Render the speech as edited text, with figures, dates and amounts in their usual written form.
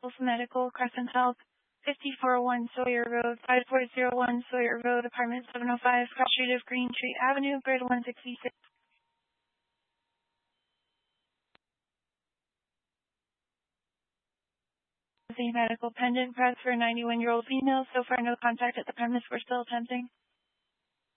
Wolf Medical, Crescent Health, 5401 Sawyer Road, 5401 Sawyer Road, Apartment 705, Cross Street of Green Tree Avenue, Grid 166. The medical pendant press for a 91-year-old female. So far, no contact at the premise. We're still attempting.